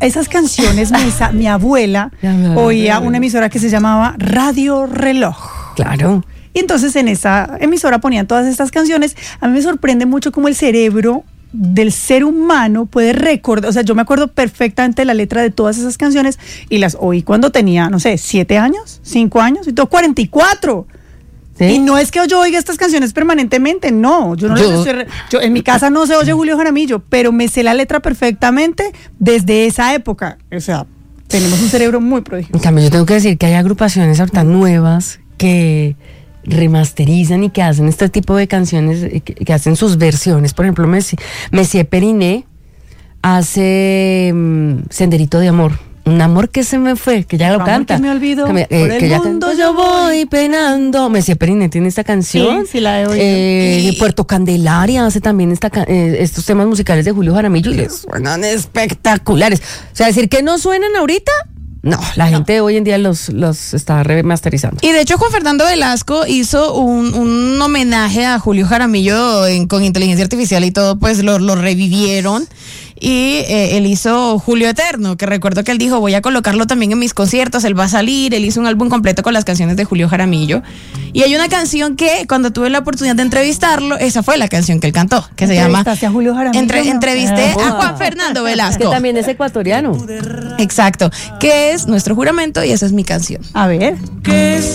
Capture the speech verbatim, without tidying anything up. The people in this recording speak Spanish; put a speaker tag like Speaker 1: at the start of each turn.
Speaker 1: esas canciones, mi, mi abuela oía una emisora que se llamaba Radio Reloj.
Speaker 2: Claro.
Speaker 1: Y entonces en esa emisora ponían todas estas canciones. A mí me sorprende mucho cómo el cerebro del ser humano puede recordar, o sea, yo me acuerdo perfectamente de la letra de todas esas canciones y las oí cuando tenía, no sé, siete años, cinco años, y tengo cuarenta y cuatro. ¿Sí? Y no es que yo oiga estas canciones permanentemente, no, yo no yo, las estoy, yo en mi casa no se oye Julio Jaramillo, pero me sé la letra perfectamente desde esa época, o sea, tenemos un cerebro muy prodigioso.
Speaker 2: En cambio, yo tengo que decir que hay agrupaciones ahorita nuevas que remasterizan y que hacen este tipo de canciones, que, que hacen sus versiones. Por ejemplo, Messi, Messier Periné hace um, Senderito de Amor, un amor que se me fue, que ya lo canta.
Speaker 1: Que me olvido,
Speaker 2: que, me, eh,
Speaker 1: por el
Speaker 2: que
Speaker 1: mundo
Speaker 2: ya yo voy penando. Messier Periné tiene esta canción.
Speaker 1: Sí, sí la he oído.
Speaker 2: Eh, y Puerto Candelaria hace también esta, eh, estos temas musicales de Julio Jaramillo y les suenan espectaculares. O sea, decir que no suenan ahorita, no, la gente no. hoy en día los, los está remasterizando.
Speaker 3: Y de hecho Juan Fernando Velasco hizo un, un homenaje a Julio Jaramillo en, con inteligencia artificial y todo, pues lo, lo revivieron. Y eh, él hizo Julio Eterno, que recuerdo que él dijo, voy a colocarlo también en mis conciertos, él va a salir, él hizo un álbum completo con las canciones de Julio Jaramillo. Y hay una canción que, cuando tuve la oportunidad de entrevistarlo, esa fue la canción que él cantó, que se llama...
Speaker 1: ¿Entrevistaste a Julio Jaramillo?
Speaker 3: Entre, entrevisté
Speaker 2: ah,
Speaker 3: a Juan Fernando Velasco.
Speaker 2: Que también es ecuatoriano.
Speaker 3: Exacto, que es Nuestro Juramento y esa es mi canción.
Speaker 1: A ver.
Speaker 4: ¿Qué es?